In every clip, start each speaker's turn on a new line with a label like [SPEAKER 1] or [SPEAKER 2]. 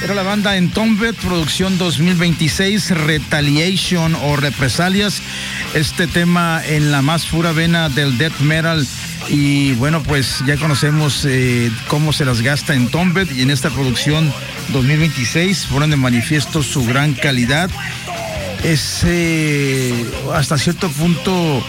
[SPEAKER 1] Era la banda Entombed, producción 2026, Retaliation o Represalias. Este tema en la más pura vena del death metal. Y bueno, pues ya conocemos cómo se las gasta Entombed, y en esta producción 2026 ponen de manifiesto su gran calidad. Es hasta cierto punto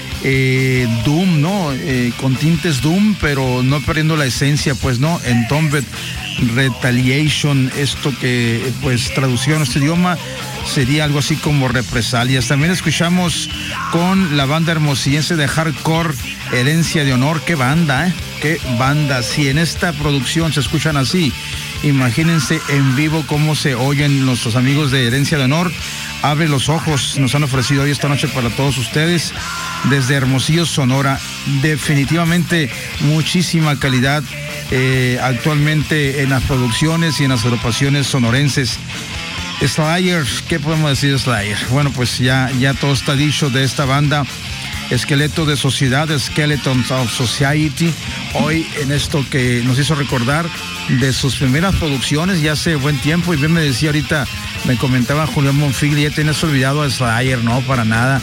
[SPEAKER 1] Doom, ¿no? Con tintes Doom, pero no perdiendo la esencia, pues no. Entombed, Retaliation, esto que pues traducido a nuestro idioma sería algo así como Represalias. También escuchamos con la banda hermosillense de hardcore Herencia de Honor. Qué banda, qué banda. Si en esta producción se escuchan así, imagínense en vivo cómo se oyen nuestros amigos de Herencia de Honor. Abre los ojos, nos han ofrecido hoy esta noche para todos ustedes desde Hermosillo, Sonora. Definitivamente muchísima calidad actualmente en las producciones y en las agrupaciones sonorenses. Slayer, ¿qué podemos decir de Slayer? Bueno, pues ya todo está dicho de esta banda. Esqueleto de Sociedad, Skeletons of Society, hoy en esto que nos hizo recordar de sus primeras producciones ya hace buen tiempo. Y bien me decía ahorita, me comentaba Julián Monfigli, ya tienes olvidado a Slayer. No, para nada.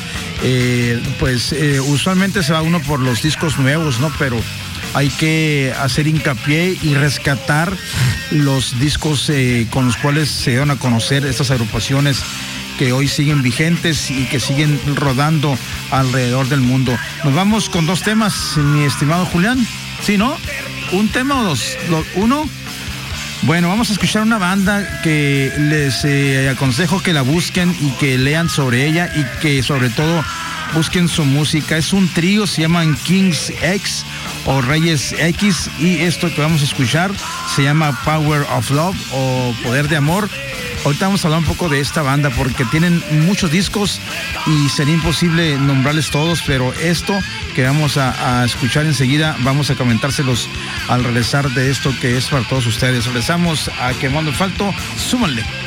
[SPEAKER 1] Usualmente se va uno por los discos nuevos, ¿no? Pero hay que hacer hincapié y rescatar los discos con los cuales se dieron a conocer estas agrupaciones que hoy siguen vigentes y que siguen rodando alrededor del mundo. Nos vamos con dos temas, mi estimado Julián. ¿Sí, no? ¿Un tema o dos? ¿Uno? Bueno, vamos a escuchar una banda que les aconsejo que la busquen y que lean sobre ella, y que sobre todo busquen su música. Es un trío, se llaman Kings X o Reyes X, y esto que vamos a escuchar se llama Power of Love o Poder de Amor. Ahorita vamos a hablar un poco de esta banda porque tienen muchos discos y sería imposible nombrarles todos, pero esto que vamos a escuchar enseguida, vamos a comentárselos al regresar de esto que es para todos ustedes. Regresamos a Quemando Asfalto, súmanle.